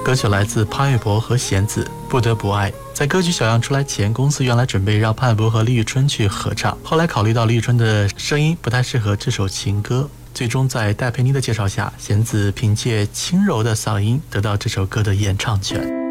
歌曲来自潘玮柏和弦子，不得不爱。在歌曲小样出来前，公司原来准备让潘玮柏和李宇春去合唱，后来考虑到李宇春的声音不太适合这首情歌，最终在戴佩妮的介绍下，弦子凭借轻柔的嗓音得到这首歌的演唱权。